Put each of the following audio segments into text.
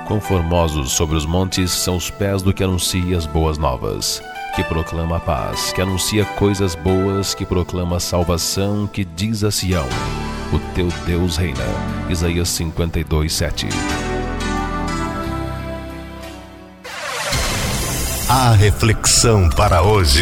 Quão formosos sobre os montes são os pés do que anuncia as boas novas, que proclama a paz, que anuncia coisas boas, que proclama a salvação, que diz a Sião: o teu Deus reina. Isaías 52:7. A reflexão para hoje.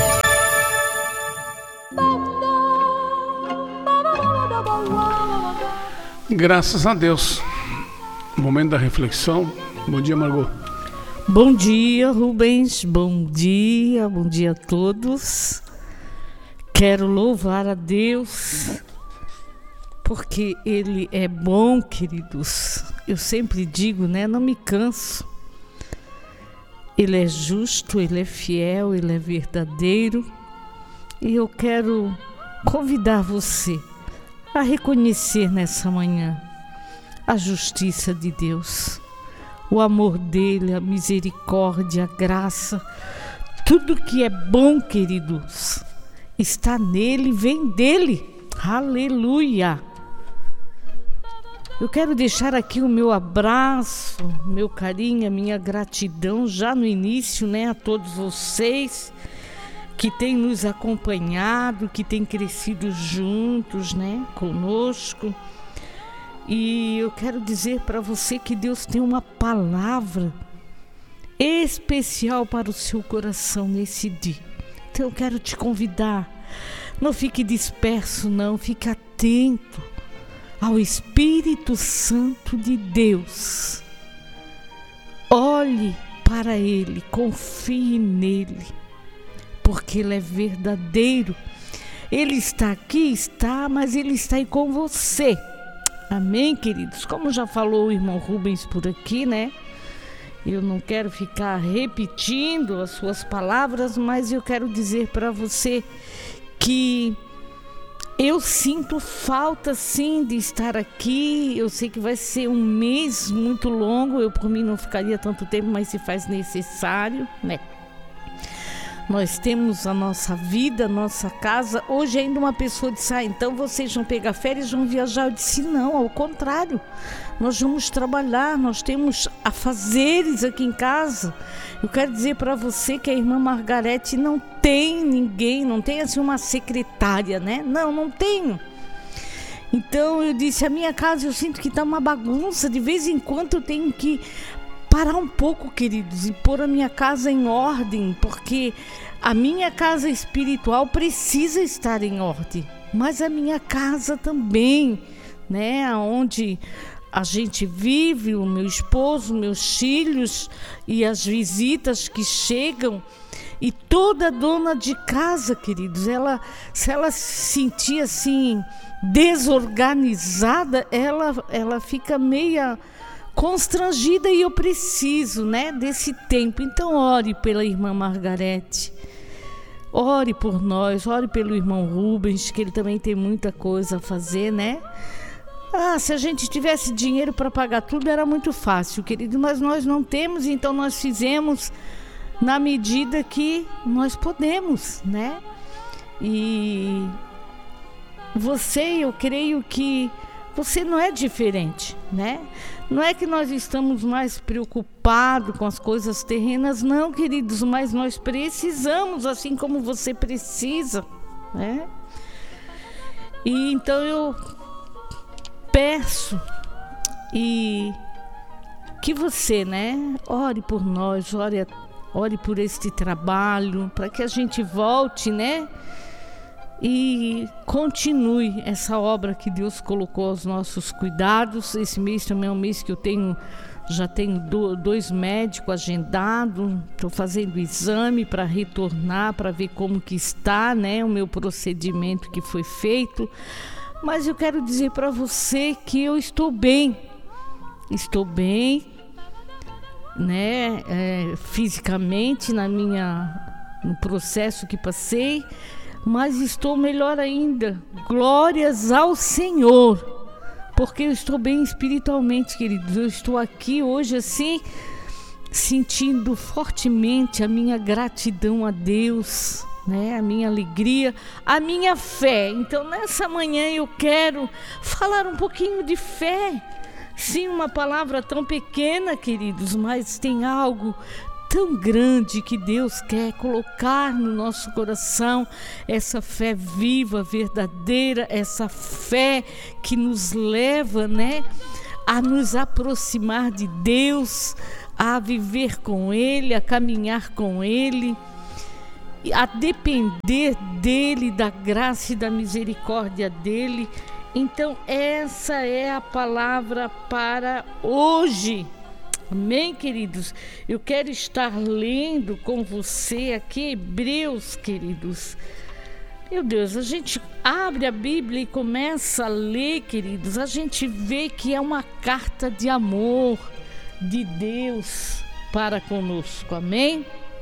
Graças a Deus. Momento da reflexão. Bom dia, Margot. Bom dia, Rubens. Bom dia a todos. Quero louvar a Deus, porque Ele é bom, queridos. Eu sempre digo, né? Não me canso. Ele é justo, Ele é fiel, Ele é verdadeiro. E eu quero convidar você a reconhecer nessa manhã a justiça de Deus, o amor dele, a misericórdia, a graça, tudo que é bom, queridos, está nele, vem dele. Aleluia! Eu quero deixar aqui o meu abraço, meu carinho, a minha gratidão já no início, né, a todos vocês que têm nos acompanhado, que têm crescido juntos, né, conosco. E eu quero dizer para você que Deus tem uma palavra especial para o seu coração nesse dia. Então eu quero te convidar, não fique disperso não, fique atento ao Espírito Santo de Deus. Olhe para Ele, confie nele, porque Ele é verdadeiro. Ele está aqui, mas Ele está aí com você. Amém, queridos? Como já falou o irmão Rubens por aqui, né? Eu não quero ficar repetindo as suas palavras, mas eu quero dizer para você que eu sinto falta, sim, de estar aqui. Eu sei que vai ser um mês muito longo. Eu, por mim, não ficaria tanto tempo, mas se faz necessário, né? Nós temos a nossa vida, a nossa casa. Hoje ainda uma pessoa disse, então vocês vão pegar férias, vão viajar. Eu disse, não, ao contrário. Nós vamos trabalhar, nós temos afazeres aqui em casa. Eu quero dizer para você que a irmã Margarete não tem ninguém, não tem assim uma secretária, né? Não tenho. Então eu disse, a minha casa eu sinto que está uma bagunça. De vez em quando eu tenho que parar um pouco, queridos, e pôr a minha casa em ordem, porque a minha casa espiritual precisa estar em ordem, mas a minha casa também, né, onde a gente vive, o meu esposo, meus filhos e as visitas que chegam. E toda dona de casa, queridos, se ela se sentir assim desorganizada, ela fica meia constrangida, e eu preciso, né, desse tempo. Então ore pela irmã Margarete, ore por nós, ore pelo irmão Rubens, que ele também tem muita coisa a fazer, né? Se a gente tivesse dinheiro para pagar tudo era muito fácil, querido, mas nós não temos, então nós fizemos na medida que nós podemos, né? E você, eu creio que você não é diferente, né? Não é que nós estamos mais preocupados com as coisas terrenas, não, queridos, mas nós precisamos, assim como você precisa, né? E então eu peço e que você, né, ore por nós, ore por este trabalho, para que a gente volte, né, e continue essa obra que Deus colocou aos nossos cuidados. Esse mês também é um mês que já tenho 2 médicos agendados, estou fazendo exame para retornar, para ver como que está, né, o meu procedimento que foi feito. Mas eu quero dizer para você que eu estou bem, né, fisicamente, no processo que passei, mas estou melhor ainda, glórias ao Senhor, porque eu estou bem espiritualmente, queridos. Eu estou aqui hoje assim, sentindo fortemente a minha gratidão a Deus, né? A minha alegria, a minha fé. Então nessa manhã eu quero falar um pouquinho de fé, Sim, uma palavra tão pequena, queridos, mas tem algo tão grande que Deus quer colocar no nosso coração, essa fé viva, verdadeira, essa fé que nos leva, né, a nos aproximar de Deus, a viver com Ele, a caminhar com Ele, a depender dEle, da graça e da misericórdia dEle. Então essa é a palavra para hoje. Amém, queridos? Eu quero estar lendo com você aqui Hebreus, queridos. Meu Deus, a gente abre a Bíblia e começa a ler, queridos. A gente vê que é uma carta de amor de Deus para conosco. Amém?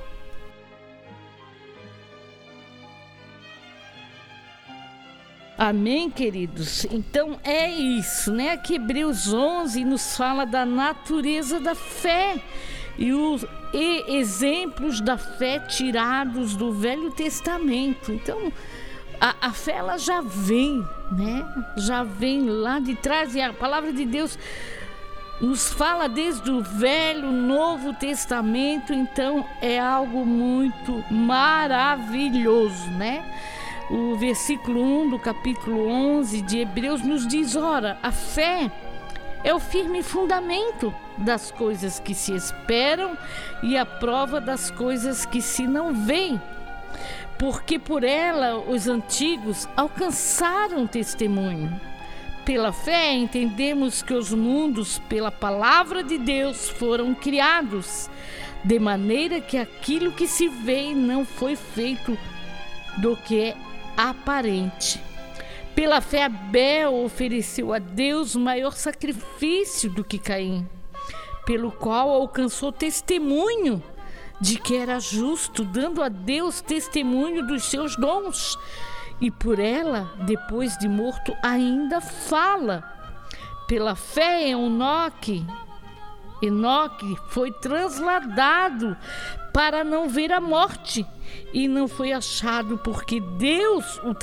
Amém, queridos? Então é isso, né? Aqui Hebreus 11 nos fala da natureza da fé e exemplos da fé tirados do Velho Testamento. Então a fé ela já vem, né? Já vem lá de trás, e a palavra de Deus nos fala desde o Velho, Novo Testamento. Então é algo muito maravilhoso, né? O versículo 1 do capítulo 11 de Hebreus nos diz: ora, a fé é o firme fundamento das coisas que se esperam e a prova das coisas que se não veem, porque por ela os antigos alcançaram testemunho. Pela fé entendemos que os mundos, pela palavra de Deus, foram criados, de maneira que aquilo que se vê não foi feito do que é aparente. Pela fé Abel ofereceu a Deus maior sacrifício do que Caim, pelo qual alcançou testemunho de que era justo, dando a Deus testemunho dos seus dons, e por ela, depois de morto, ainda fala. Pela fé Enoque foi transladado para não ver a morte, e não foi achado porque Deus o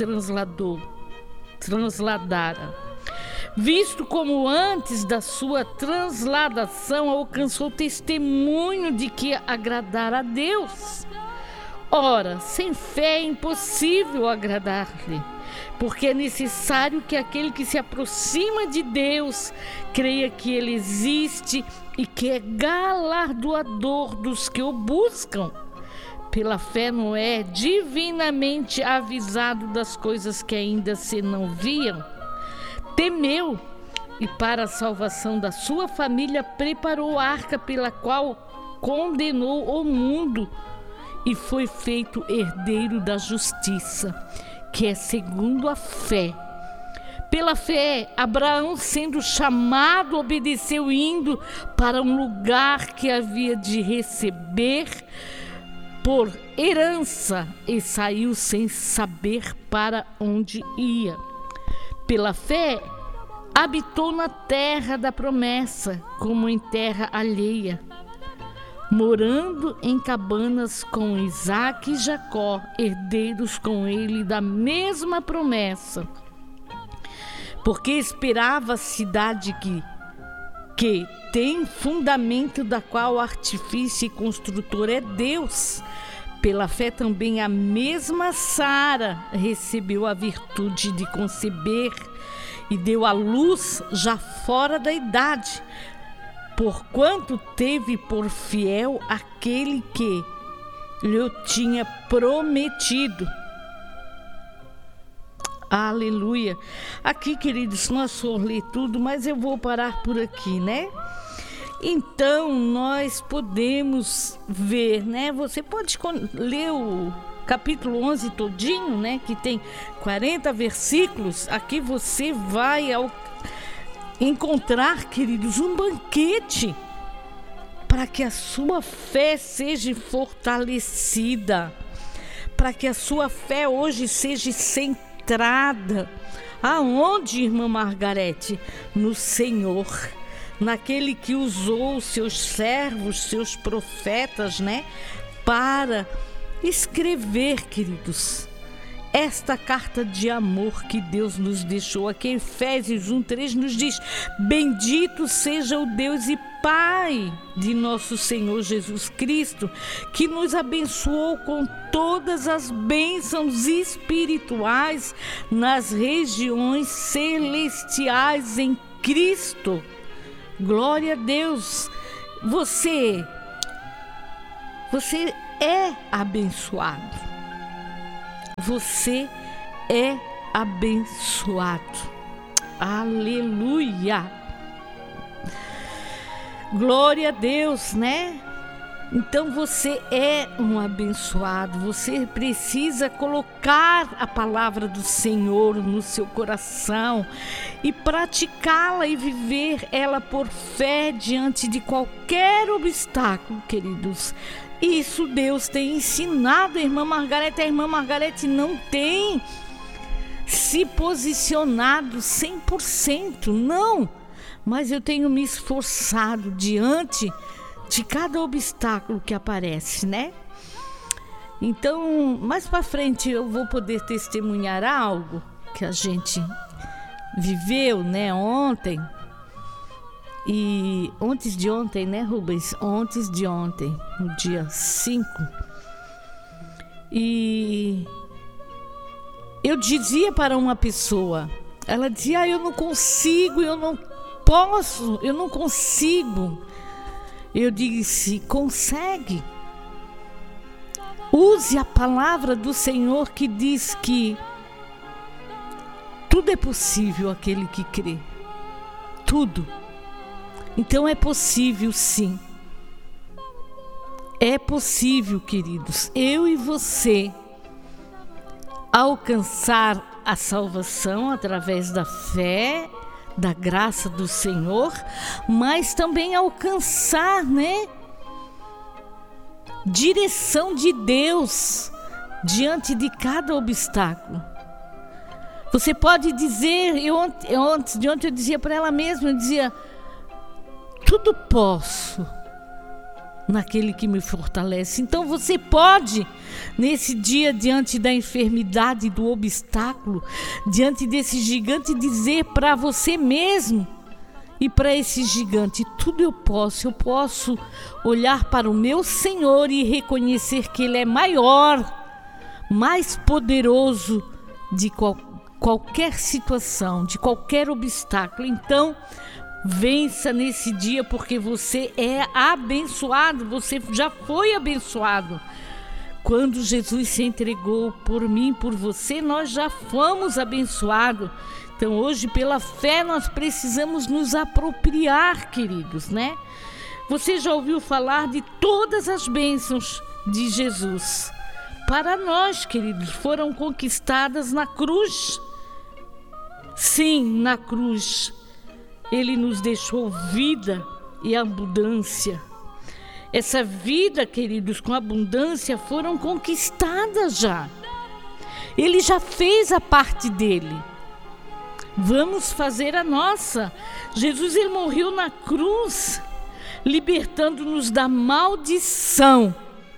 transladara. Visto como antes da sua transladação alcançou testemunho de que agradara a Deus. Ora, sem fé é impossível agradar-lhe, porque é necessário que aquele que se aproxima de Deus creia que Ele existe e que é galardoador dos que o buscam. Pela fé Noé, divinamente avisado das coisas que ainda se não viam, temeu e para a salvação da sua família preparou a arca, pela qual condenou o mundo e foi feito herdeiro da justiça, que é segundo a fé. Pela fé, Abraão, sendo chamado, obedeceu, indo para um lugar que havia de receber por herança, e saiu sem saber para onde ia. Pela fé, habitou na terra da promessa, como em terra alheia, morando em cabanas com Isaque e Jacó, herdeiros com ele da mesma promessa, porque esperava a cidade que tem fundamento, da qual o artifício e construtor é Deus. Pela fé também a mesma Sara recebeu a virtude de conceber e deu à luz já fora da idade, porquanto teve por fiel aquele que lhe tinha prometido. Aleluia. Aqui, queridos, nós vamos ler tudo, mas eu vou parar por aqui, né? Então, nós podemos ver, né? Você pode ler o capítulo 11 todinho, né? Que tem 40 versículos. Aqui você vai encontrar, queridos, um banquete para que a sua fé seja fortalecida, para que a sua fé hoje seja centrada. Aonde, irmã Margarete? No Senhor, naquele que usou os seus servos, seus profetas, né, para escrever, queridos, esta carta de amor que Deus nos deixou aqui. Efésios 1:3 nos diz: bendito seja o Deus e Pai de nosso Senhor Jesus Cristo, que nos abençoou com todas as bênçãos espirituais nas regiões celestiais em Cristo. Glória a Deus. Você é abençoado. Você é abençoado. Aleluia. Glória a Deus, né? Então você é um abençoado. Você precisa colocar a palavra do Senhor no seu coração e praticá-la e viver ela por fé diante de qualquer obstáculo, queridos. Isso Deus tem ensinado a irmã Margarete. A irmã Margarete não tem se posicionado 100%, não. Mas eu tenho me esforçado diante de cada obstáculo que aparece, né? Então, mais para frente eu vou poder testemunhar algo que a gente viveu, né, ontem. E antes de ontem, né, Rubens? Antes de ontem, no dia 5. E eu dizia para uma pessoa, ela dizia: eu não consigo, eu não posso, eu não consigo. Eu disse: consegue. Use a palavra do Senhor que diz que tudo é possível àquele que crê. Tudo. Então é possível, sim. É possível, queridos, eu e você alcançar a salvação através da fé, da graça do Senhor, mas também alcançar, né, direção de Deus diante de cada obstáculo. Você pode dizer, antes de ontem eu dizia para ela mesma, eu dizia: tudo posso naquele que me fortalece. Então você pode, nesse dia, diante da enfermidade, do obstáculo, diante desse gigante, dizer para você mesmo e para esse gigante: tudo eu posso olhar para o meu Senhor e reconhecer que Ele é maior, mais poderoso de qualquer situação, de qualquer obstáculo. Então, vença nesse dia, porque você é abençoado, você já foi abençoado. Quando Jesus se entregou por mim, por você, nós já fomos abençoados. Então hoje, pela fé, nós precisamos nos apropriar, queridos, né? Você já ouviu falar de todas as bênçãos de Jesus? Para nós, queridos, foram conquistadas na cruz. Sim, na cruz. Ele nos deixou vida e abundância. Essa vida, queridos, com abundância foram conquistadas já. Ele já fez a parte dele. Vamos fazer a nossa. Jesus, ele morreu na cruz, libertando-nos da maldição.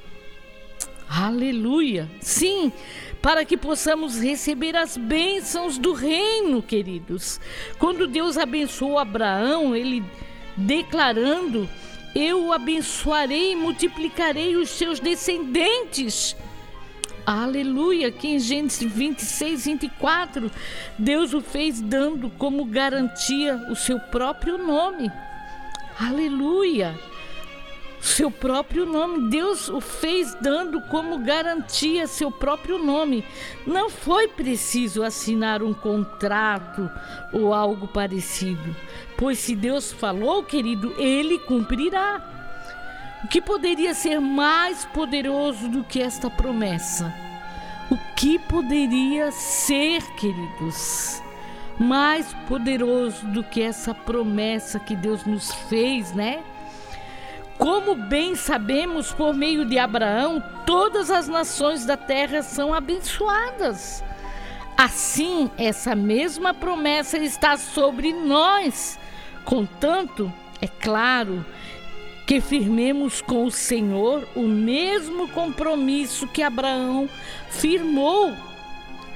Aleluia. Sim, para que possamos receber as bênçãos do reino, queridos. Quando Deus abençoou Abraão, ele declarando: eu o abençoarei e multiplicarei os seus descendentes. Aleluia. Aqui em Gênesis 26:24, Deus o fez dando como garantia o seu próprio nome. Aleluia. Seu próprio nome, Deus o fez dando como garantia seu próprio nome. Não foi preciso assinar um contrato ou algo parecido, pois se Deus falou, querido, Ele cumprirá. O que poderia ser mais poderoso do que esta promessa? O que poderia ser, queridos, mais poderoso do que essa promessa que Deus nos fez, né? Como bem sabemos, por meio de Abraão, todas as nações da terra são abençoadas. Assim, essa mesma promessa está sobre nós. Contanto, é claro, que firmemos com o Senhor o mesmo compromisso que Abraão firmou.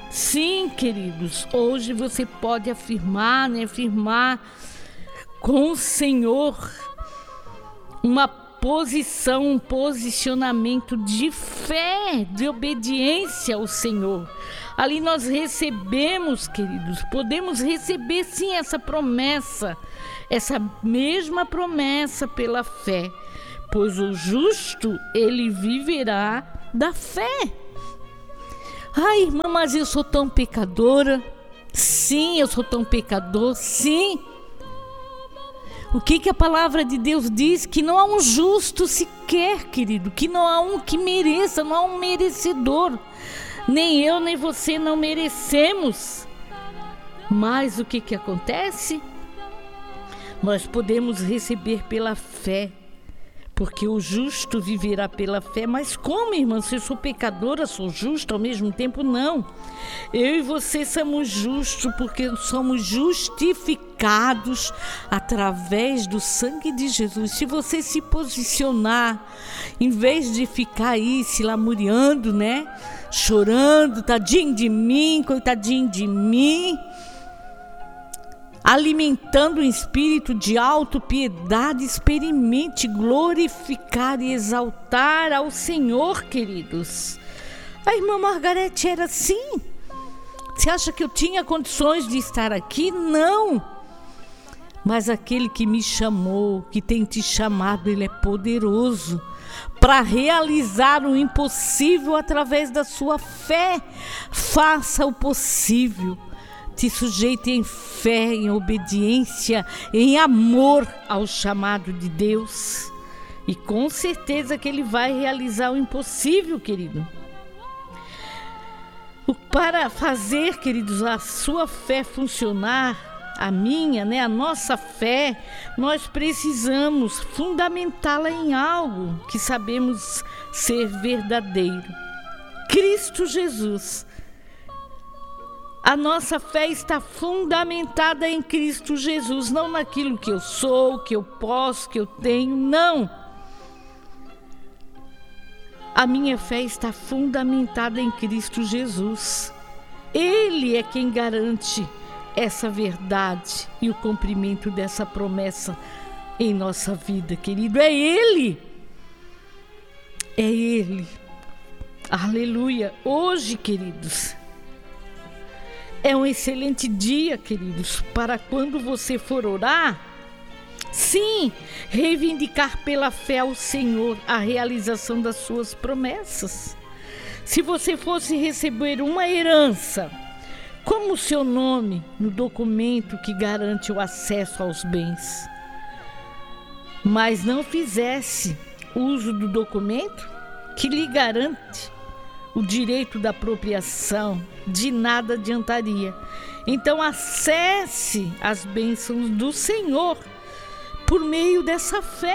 Sim, queridos, hoje você pode afirmar, afirmar com o Senhor uma posição, um posicionamento de fé, de obediência ao Senhor. Ali nós recebemos, queridos, podemos receber sim essa promessa, essa mesma promessa pela fé, pois o justo, ele viverá da fé. Ai, irmã, mas eu sou tão pecadora. Sim, eu sou tão pecador, sim. O que a palavra de Deus diz? Que não há um justo sequer, querido, que não há um que mereça, não há um merecedor. Nem eu, nem você não merecemos. Mas o que acontece? Nós podemos receber pela fé, porque o justo viverá pela fé. Mas como, irmã? Se eu sou pecadora, sou justa ao mesmo tempo? Não. Eu e você somos justos porque somos justificados através do sangue de Jesus. Se você se posicionar, em vez de ficar aí se lamuriando, chorando, tadinho de mim, coitadinho de mim, alimentando um espírito de autopiedade, experimente glorificar e exaltar ao Senhor, queridos. A irmã Margarete era assim. Você acha que eu tinha condições de estar aqui? Não. Mas aquele que me chamou, que tem te chamado, ele é poderoso para realizar o impossível através da sua fé. Faça o possível. Te sujeite em fé, em obediência, em amor ao chamado de Deus. E com certeza que Ele vai realizar o impossível, querido. Para fazer, queridos, a sua fé funcionar, a minha, a nossa fé, nós precisamos fundamentá-la em algo que sabemos ser verdadeiro. Cristo Jesus. A nossa fé está fundamentada em Cristo Jesus, não naquilo que eu sou, que eu posso, que eu tenho, não. A minha fé está fundamentada em Cristo Jesus. Ele é quem garante essa verdade e o cumprimento dessa promessa em nossa vida, querido. É Ele. É Ele. Aleluia. Hoje, queridos, é um excelente dia, queridos, para quando você for orar, sim, reivindicar pela fé ao Senhor a realização das suas promessas. Se você fosse receber uma herança, como o seu nome no documento que garante o acesso aos bens, mas não fizesse uso do documento que lhe garante o direito da apropriação, de nada adiantaria. Então acesse as bênçãos do Senhor por meio dessa fé,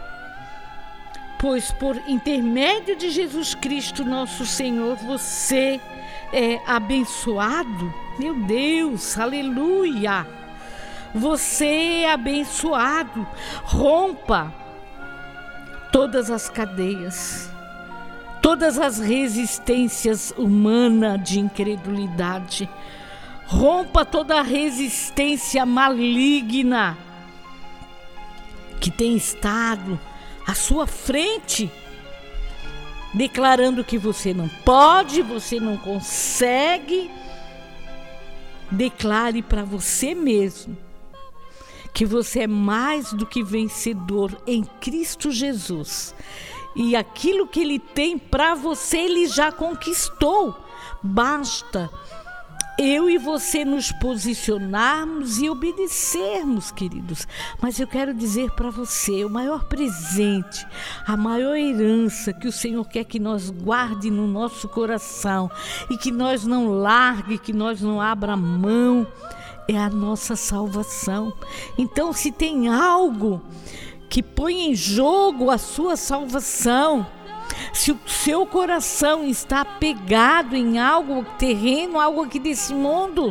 pois por intermédio de Jesus Cristo nosso Senhor, você é abençoado. Meu Deus, aleluia! Você é abençoado. Rompa todas as cadeias, todas as resistências humanas de incredulidade. Rompa toda a resistência maligna que tem estado à sua frente, declarando que você não pode, você não consegue. Declare para você mesmo que você é mais do que vencedor em Cristo Jesus. E aquilo que Ele tem para você, Ele já conquistou. Basta eu e você nos posicionarmos e obedecermos, queridos. Mas eu quero dizer para você, o maior presente, a maior herança que o Senhor quer que nós guarde no nosso coração e que nós não largue, que nós não abra mão, é a nossa salvação. Então, se tem algo que põe em jogo a sua salvação, se o seu coração está apegado em algo terreno, algo aqui desse mundo,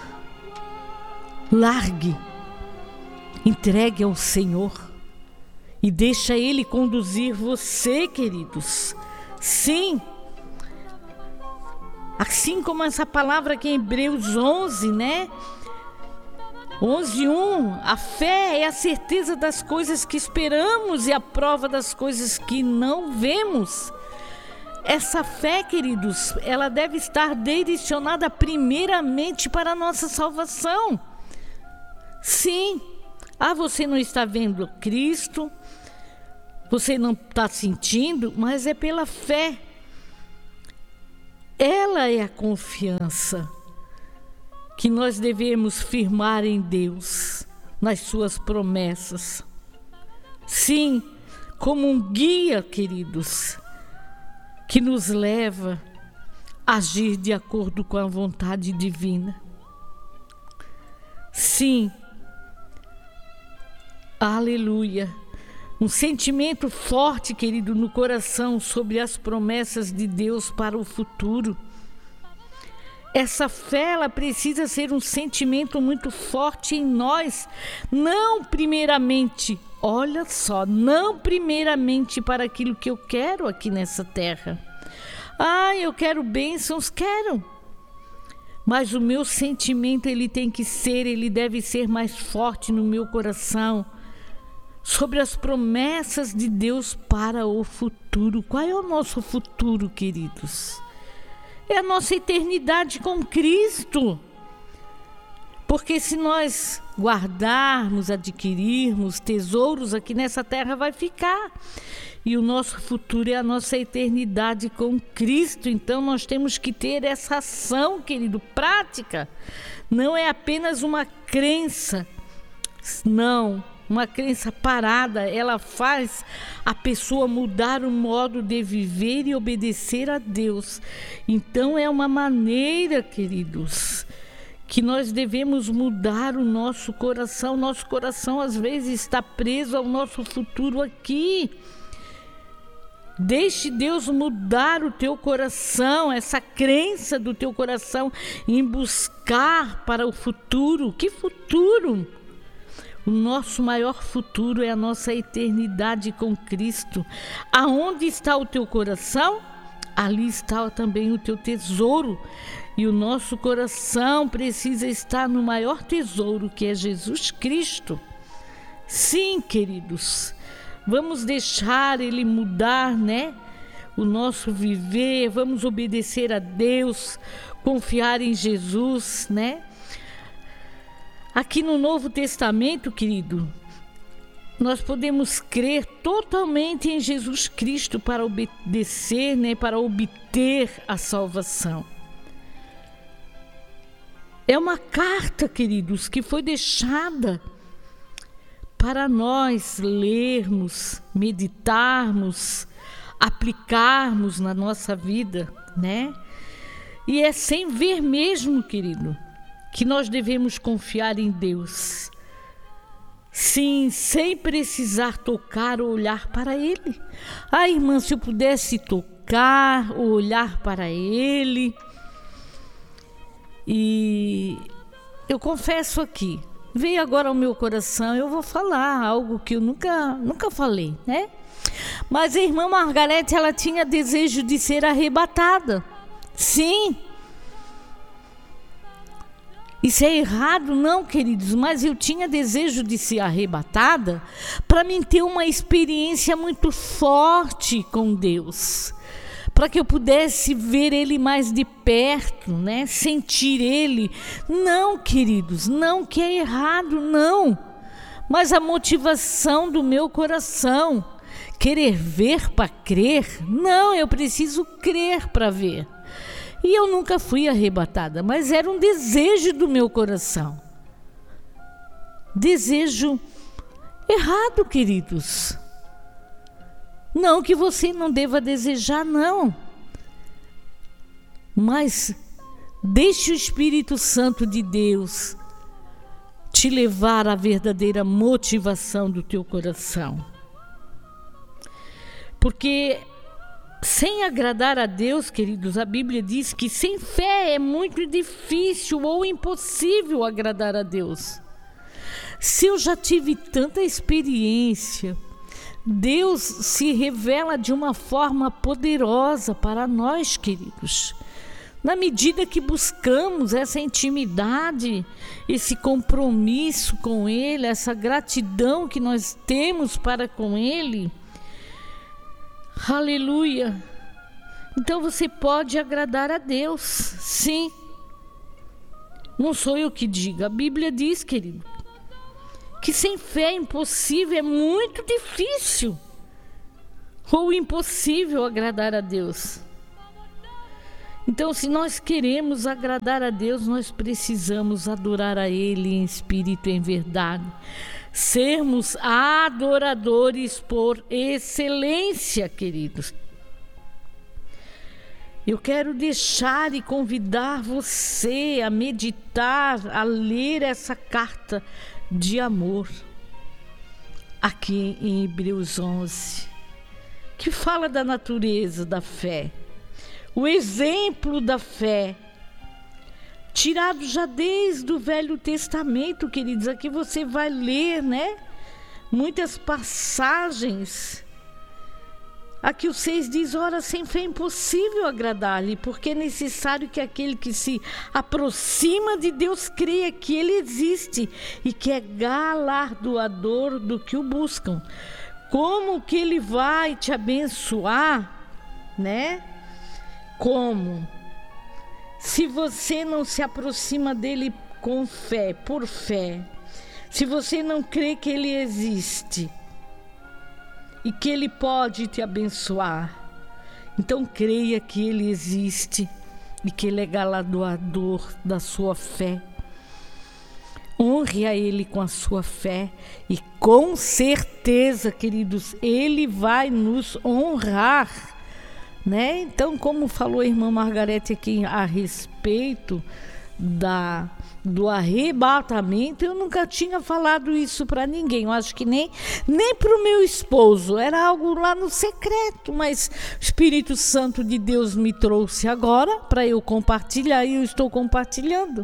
largue, entregue ao Senhor e deixa Ele conduzir você, queridos. Sim, Assim como essa palavra aqui em Hebreus 11, né? 11:1, a fé é a certeza das coisas que esperamos e a prova das coisas que não vemos. Essa fé, queridos, ela deve estar direcionada primeiramente para a nossa salvação. Sim, você não está vendo Cristo, você não está sentindo, mas é pela fé. Ela é a confiança que nós devemos firmar em Deus, nas suas promessas. Sim, como um guia, queridos, que nos leva a agir de acordo com a vontade divina. Sim, aleluia. Um sentimento forte, querido, no coração sobre as promessas de Deus para o futuro. Essa fé, ela precisa ser um sentimento muito forte em nós, não primeiramente, olha só, não primeiramente para aquilo que eu quero aqui nessa terra. Eu quero bênçãos, quero. Mas o meu sentimento, ele deve ser mais forte no meu coração, sobre as promessas de Deus para o futuro. Qual é o nosso futuro, queridos? É a nossa eternidade com Cristo. Porque se nós guardarmos, adquirirmos tesouros aqui nessa terra, vai ficar. E o nosso futuro é a nossa eternidade com Cristo. Então nós temos que ter essa ação, querido, prática. Não é apenas uma crença. Não, uma crença parada. Ela faz a pessoa mudar o modo de viver e obedecer a Deus. Então é uma maneira, queridos, que nós devemos mudar o nosso coração. Nosso coração às vezes está preso ao nosso futuro aqui. Deixe Deus mudar o teu coração, essa crença do teu coração em buscar para o futuro. Que futuro? O nosso maior futuro é a nossa eternidade com Cristo. Aonde está o teu coração? Ali está também o teu tesouro. E o nosso coração precisa estar no maior tesouro, que é Jesus Cristo. Sim, queridos, vamos deixar Ele mudar, né? O nosso viver, vamos obedecer a Deus, confiar em Jesus, né? Aqui no Novo Testamento, querido, nós podemos crer totalmente em Jesus Cristo para obedecer, né? Para obter a salvação. É uma carta, queridos, que foi deixada para nós lermos, meditarmos, aplicarmos na nossa vida, né? E é sem ver mesmo, querido, que nós devemos confiar em Deus. Sim, sem precisar tocar ou olhar para Ele. Irmã, se eu pudesse tocar ou olhar para Ele. E eu confesso aqui, veio agora ao meu coração, eu vou falar algo que eu nunca falei, né? Mas a irmã Margarete, ela tinha desejo de ser arrebatada. Sim. Isso é errado? Não, queridos, mas eu tinha desejo de ser arrebatada para mim ter uma experiência muito forte com Deus. Para que eu pudesse ver Ele mais de perto, né? Sentir Ele. Não, queridos, não que é errado, não. Mas a motivação do meu coração, querer ver para crer, não, eu preciso crer para ver. E eu nunca fui arrebatada, mas era um desejo do meu coração. Desejo errado, queridos. Não que você não deva desejar, não. Mas deixe o Espírito Santo de Deus te levar à verdadeira motivação do teu coração. Porque sem agradar a Deus, queridos, a Bíblia diz que sem fé é muito difícil ou impossível agradar a Deus. Se eu já tive tanta experiência, Deus se revela de uma forma poderosa para nós, queridos. Na medida que buscamos essa intimidade, esse compromisso com Ele, essa gratidão que nós temos para com Ele, aleluia, então você pode agradar a Deus, sim. Não sou eu que digo, a Bíblia diz, querido, que sem fé é impossível, é muito difícil ou impossível agradar a Deus. Então, se nós queremos agradar a Deus, nós precisamos adorar a Ele em espírito e em verdade. Sermos adoradores por excelência, queridos. Eu quero deixar e convidar você a meditar, a ler essa carta de amor, aqui em Hebreus 11, que fala da natureza da fé. O exemplo da fé, tirado já desde o Velho Testamento, queridos. Aqui você vai ler, né? Muitas passagens. Aqui o 6 diz, ora, sem fé é impossível agradar-lhe, porque é necessário que aquele que se aproxima de Deus creia que Ele existe e que é galardoador do que o buscam. Como que Ele vai te abençoar, né? Como? Se você não se aproxima dele com fé, por fé, se você não crê que ele existe e que ele pode te abençoar, então creia que ele existe e que ele é galardoador da sua fé. Honre a ele com a sua fé e com certeza, queridos, ele vai nos honrar. Né? Então, como falou a irmã Margarete aqui a respeito do arrebatamento, eu nunca tinha falado isso para ninguém. Eu acho que nem para o meu esposo. Era algo lá no secreto, mas o Espírito Santo de Deus me trouxe agora para eu compartilhar e eu estou compartilhando.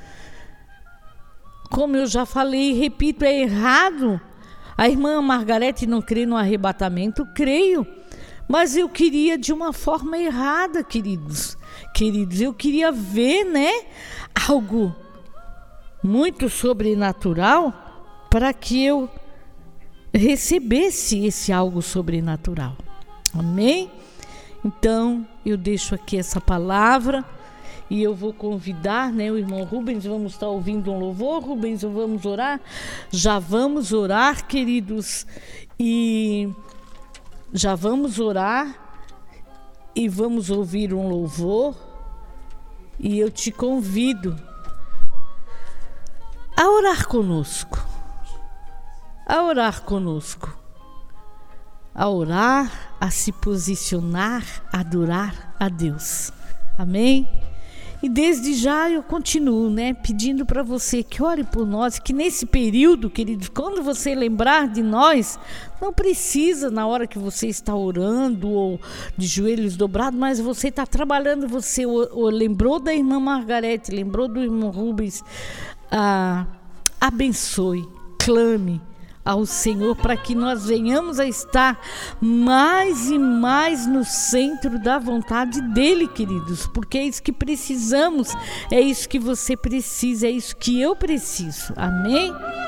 Como eu já falei e repito, é errado. A irmã Margarete não crê no arrebatamento, creio. Mas eu queria de uma forma errada, queridos. Eu queria ver, né, algo muito sobrenatural para que eu recebesse esse algo sobrenatural. Amém? Então, eu deixo aqui essa palavra e eu vou convidar, né, o irmão Rubens. Vamos estar ouvindo um louvor. Rubens, vamos orar? Já vamos orar, queridos, e... já vamos orar e vamos ouvir um louvor, e eu te convido a orar conosco, a se posicionar, a adorar a Deus. Amém? E desde já eu continuo, né, pedindo para você que ore por nós, que nesse período, queridos, quando você lembrar de nós, não precisa na hora que você está orando ou de joelhos dobrados, mas você está trabalhando, você lembrou da irmã Margarete, lembrou do irmão Rubens, abençoe, clame ao Senhor para que nós venhamos a estar mais e mais no centro da vontade dele, queridos, porque é isso que precisamos, é isso que você precisa, é isso que eu preciso. Amém?